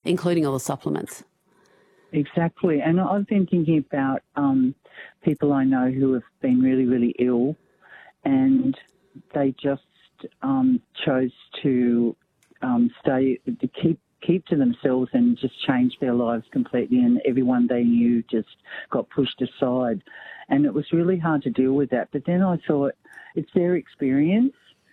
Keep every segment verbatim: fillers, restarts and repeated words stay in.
including all the supplements. Exactly. And I've been thinking about um, people I know who have been really, really ill, and they just um, chose to um, stay, to keep keep to themselves and just change their lives completely, and everyone they knew just got pushed aside. And it was really hard to deal with that. But then I thought, it's their experience.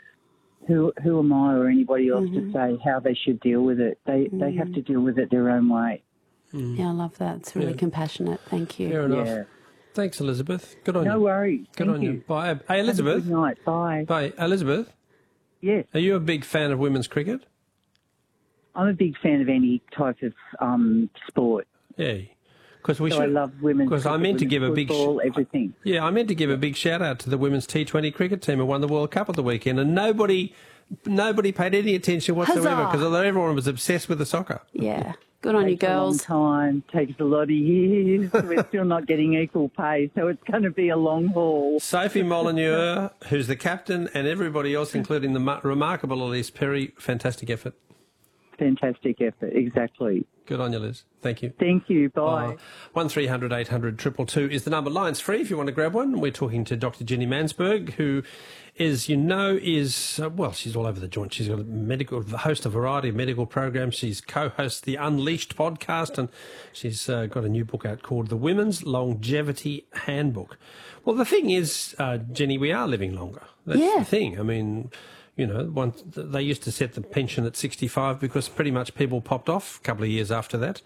Who who am I or anybody else mm-hmm. to say how they should deal with it? They mm. they have to deal with it their own way. Mm. Yeah, I love that. It's really yeah. compassionate. Thank you. Fair enough. Yeah. Thanks, Elizabeth. Good on no you. No worries. Good Thank on you. you. Bye. Hey, Elizabeth. Have a good night. Bye. Bye. Elizabeth? Yes. Are you a big fan of women's cricket? I'm a big fan of any type of um, sport. Yeah. Because we so should, I love women's Because I meant to give a big football, everything. Yeah, I meant to give a big shout out to the women's T twenty cricket team who won the World Cup at the weekend, and nobody, nobody paid any attention whatsoever because everyone was obsessed with the soccer. Yeah, good on you, girls. Takes a long time, takes a lot of years. We're still not getting equal pay, so it's going to be a long haul. Sophie Molyneux, who's the captain, and everybody else, including the remarkable Elise Perry, fantastic effort. Fantastic effort, exactly. Good on you, Liz. Thank you. Thank you. Bye. Uh, one three hundred eight hundred two two two is the number. Line's free if you want to grab one. We're talking to Doctor Jenny Mansberg, who is, you know, is, uh, well, she's all over the joint. She's got a medical, host a variety of medical programs. She's co-hosts the Unleashed podcast, and she's uh, got a new book out called The Women's Longevity Handbook. Well, the thing is, uh, Jenny, we are living longer. That's yeah. the thing. I mean, you know, once they used to set the pension at sixty-five because pretty much people popped off a couple of years after that.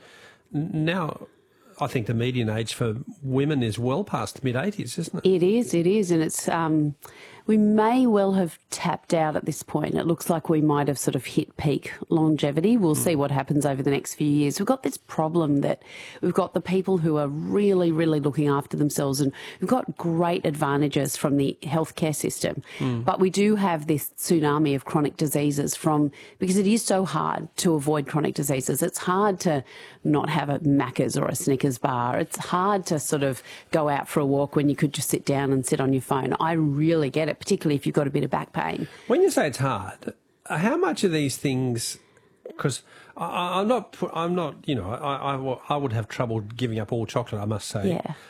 Now, I think the median age for women is well past mid-eighties, isn't it? It is, it is, and it's um, we may well have tapped out at this point. It looks like we might have sort of hit peak longevity. We'll mm. see what happens over the next few years. We've got this problem that we've got the people who are really, really looking after themselves, and we've got great advantages from the healthcare system. Mm. But we do have this tsunami of chronic diseases from, because it is so hard to avoid chronic diseases. It's hard to not have a Macca's or a Snickers bar. It's hard to sort of go out for a walk when you could just sit down and sit on your phone. I really get it, particularly if you've got a bit of back pain. When you say it's hard, how much of these things, because I'm not, I'm not, you know, I, I, I would have trouble giving up all chocolate, I must say. Yeah.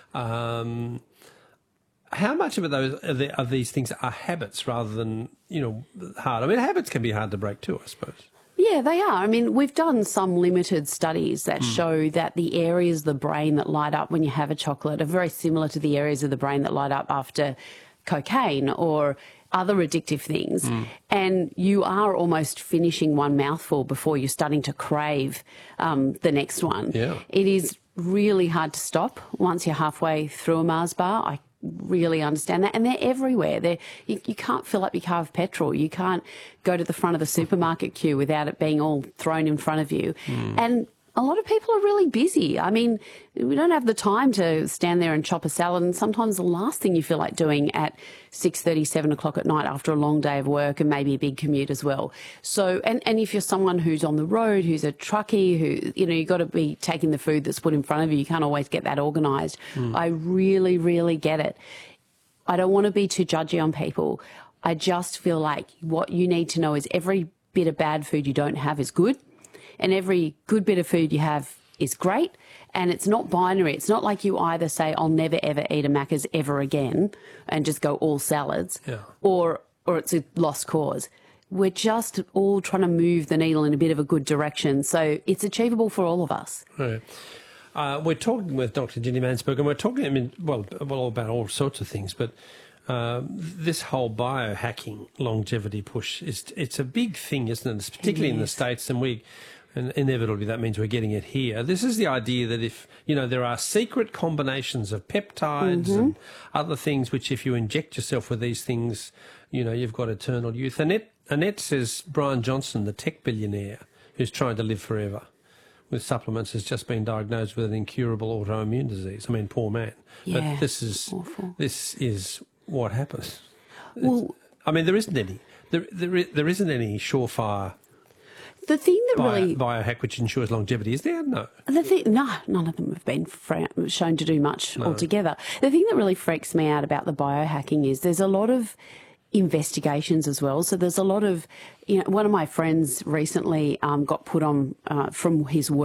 Um, how much of those of these things are habits rather than, you know, hard? I mean, habits can be hard to break too, I suppose. Yeah, they are. I mean, we've done some limited studies that mm. show that the areas of the brain that light up when you have a chocolate are very similar to the areas of the brain that light up after cocaine or other addictive things. Mm. And you are almost finishing one mouthful before you're starting to crave um, the next one. Yeah. It is really hard to stop once you're halfway through a Mars bar. I really understand that, and they're everywhere. They're, you, you can't fill up your car with petrol. You can't go to the front of the supermarket queue without it being all thrown in front of you. Mm. And a lot of people are really busy. I mean, we don't have the time to stand there and chop a salad, and sometimes the last thing you feel like doing at six thirty, seven o'clock at night after a long day of work and maybe a big commute as well. So, and, and if you're someone who's on the road, who's a truckie, who, you know, you've got to be taking the food that's put in front of you. You can't always get that organised. Mm. I really, really get it. I don't want to be too judgy on people. I just feel like what you need to know is every bit of bad food you don't have is good, and every good bit of food you have is great. And it's not binary. It's not like you either say, I'll never, ever eat a Macca's ever again and just go all salads, yeah. or or it's a lost cause. We're just all trying to move the needle in a bit of a good direction. So it's achievable for all of us. Right. Uh, we're talking with Doctor Jenny Mansberg, and we're talking, I mean, well, well about all sorts of things, but uh, this whole biohacking longevity push, is it's a big thing, isn't it? It's particularly it in the States, and we... And inevitably that means we're getting it here. This is the idea that if, you know, there are secret combinations of peptides mm-hmm. and other things which if you inject yourself with these things, you know, you've got eternal youth. Annette, Annette says Brian Johnson, the tech billionaire who's trying to live forever with supplements, has just been diagnosed with an incurable autoimmune disease. I mean, poor man. Yeah, but this is awful. This is what happens. Well, it's, I mean, there isn't any. There, there, there isn't any surefire... The thing that Bio, really... Biohack which ensures longevity, is there? No. The thing, no, none of them have been fra- shown to do much no. altogether. The thing that really freaks me out about the biohacking is there's a lot of investigations as well. So there's a lot of, you know, one of my friends recently um, got put on uh, from his work